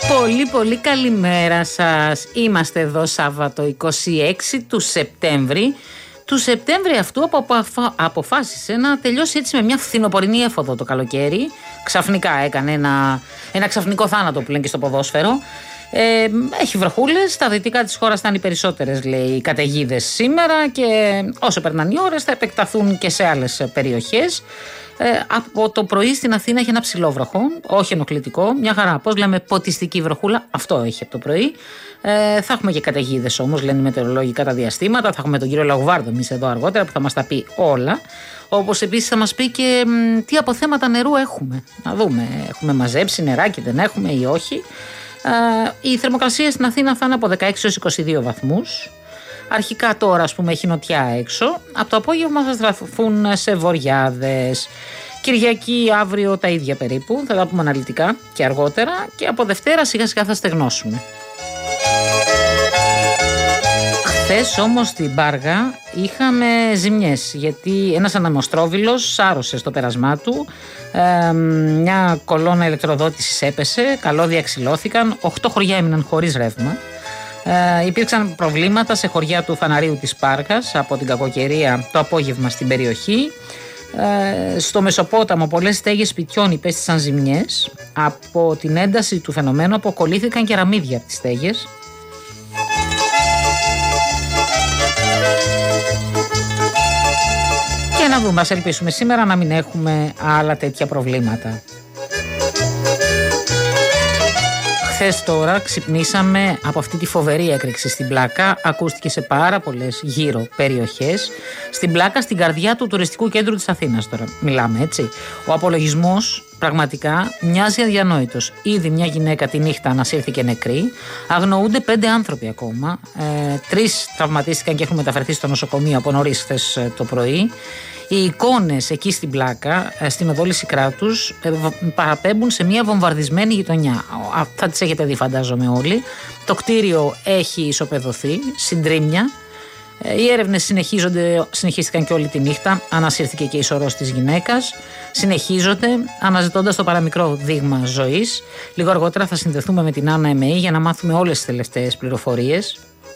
Πολύ καλημέρα σας. Είμαστε εδώ Σάββατο 26 του Σεπτέμβρη. Του Σεπτέμβρη αυτού αποφάσισε να τελειώσει έτσι με μια φθινοπορεινή έφοδο το καλοκαίρι. Ξαφνικά έκανε ένα ξαφνικό θάνατο που λένε και στο ποδόσφαιρο. Έχει βροχούλες, στα δυτικά της χώρας ήταν οι περισσότερες λέει καταιγίδες σήμερα και όσο περνάνε οι ώρες θα επεκταθούν και σε άλλες περιοχές. Από το πρωί στην Αθήνα έχει ένα ψηλό βροχό, όχι ενοχλητικό, μια χαρά. Πώς λέμε, ποτιστική βροχούλα, αυτό έχει από το πρωί. Θα έχουμε και καταιγίδες όμως, λένε οι μετεωρολόγοι κατά διαστήματα. Θα έχουμε τον κύριο Λαγουβάρδο εμείς εδώ αργότερα που θα μας τα πει όλα. Όπως επίσης θα μας πει και τι αποθέματα νερού έχουμε. Να δούμε, έχουμε μαζέψει νεράκι, δεν έχουμε ή όχι. Η θερμοκρασία στην Αθήνα θα είναι από 16 έως 22 βαθμούς. Αρχικά τώρα ας πούμε έχει νοτιά έξω. Από το απόγευμα θα στραφούν σε βοριάδες. Κυριακή αύριο τα ίδια περίπου. Θα τα πούμε αναλυτικά και αργότερα. Και από Δευτέρα σιγά σιγά θα στεγνώσουμε. Χθες όμως στην Πάργα είχαμε ζημιές. Γιατί ένας αναμοστρόβιλος σάρωσε στο πέρασμά του. Μια κολόνα ηλεκτροδότησης έπεσε. Καλώδια ξυλώθηκαν. 8 χωριά έμειναν χωρίς ρεύμα. Υπήρξαν προβλήματα σε χωριά του Φαναρίου της Πάργας από την κακοκαιρία το απόγευμα στην περιοχή. Στο Μεσοπόταμο πολλές στέγες σπιτιών υπέστησαν ζημιές. Από την ένταση του φαινομένου αποκολλήθηκαν κεραμίδια από τις στέγες. Και να δούμε, ας ελπίσουμε σήμερα να μην έχουμε άλλα τέτοια προβλήματα. Χθες τώρα ξυπνήσαμε από αυτή τη φοβερή έκρηξη στην Πλάκα. Ακούστηκε σε πάρα πολλές γύρω περιοχές. Στην Πλάκα, στην καρδιά του τουριστικού κέντρου της Αθήνας τώρα μιλάμε, έτσι. Ο απολογισμός πραγματικά μοιάζει αδιανόητος. Ήδη μια γυναίκα τη νύχτα ανασύρθηκε νεκρή. Αγνοούνται 5 άνθρωποι ακόμα. 3 τραυματίστηκαν και έχουν μεταφερθεί στο νοσοκομείο από νωρίς χθες το πρωί. Οι εικόνες εκεί στην Πλάκα, στην οδό Λυσικράτους, παραπέμπουν σε μια βομβαρδισμένη γειτονιά. Θα τις έχετε δει φαντάζομαι όλοι. Το κτίριο έχει ισοπεδωθεί, συντρίμμια. Οι έρευνες συνεχίστηκαν και όλη τη νύχτα. Ανασύρθηκε και η σωρός της γυναίκας. Συνεχίζονται αναζητώντας το παραμικρό δείγμα ζωής. Λίγο αργότερα θα συνδεθούμε με την Άννα ΕΜΕΗ για να μάθουμε όλες τις τελευταίες πληροφορίες.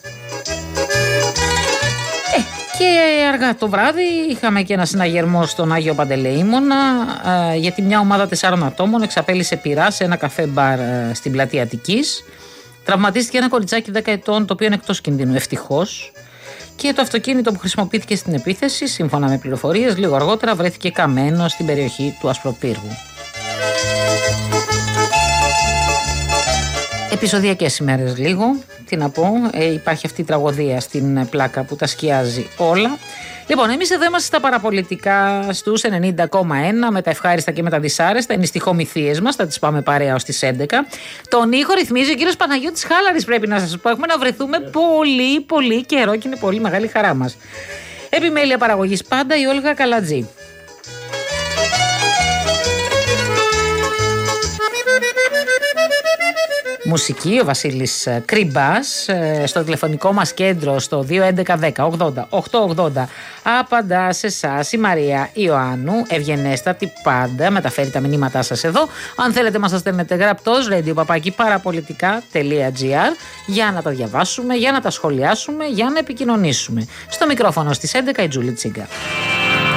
Και αργά το βράδυ είχαμε και ένα συναγερμό στον Άγιο Παντελεήμονα, γιατί μια ομάδα 4 ατόμων εξαπέλυσε πυρά σε ένα καφέ μπαρ στην πλατεία Αττικής. Τραυματίστηκε ένα κοριτσάκι 10 ετών, το οποίο είναι εκτός κινδύνου ευτυχώς. Και το αυτοκίνητο που χρησιμοποιήθηκε στην επίθεση, σύμφωνα με πληροφορίες, λίγο αργότερα βρέθηκε καμένο στην περιοχή του Ασπροπύργου. Επεισοδιακές ημέρες λίγο, τι να πω, υπάρχει αυτή η τραγωδία στην Πλάκα που τα σκιάζει όλα. Λοιπόν, εμείς εδώ είμαστε στα παραπολιτικά στους 90,1 με τα ευχάριστα και με τα δυσάρεστα, είναι οι στιχομυθίες μας, θα τις πάμε παρέα ως τις 11. Τον ήχο ρυθμίζει ο κύριος Παναγιώτης Χάλαρης, πρέπει να σας πω, έχουμε να βρεθούμε πολύ καιρό και είναι πολύ μεγάλη χαρά μας. Επιμέλεια παραγωγής πάντα η Όλγα Καλατζή. Μουσική, ο Βασίλης Κρυμπάς, στο τηλεφωνικό μας κέντρο στο 211 10 80 880 απαντά σε εσάς η Μαρία Ιωάννου, ευγενέστατη πάντα, μεταφέρει τα μηνύματά σας εδώ. Αν θέλετε μας τα στέλνετε γραπτός, radio.parapolitica.gr, για να τα διαβάσουμε, για να τα σχολιάσουμε, για να επικοινωνήσουμε. Στο μικρόφωνο στις 11 η Τζούλη Τσίγκα.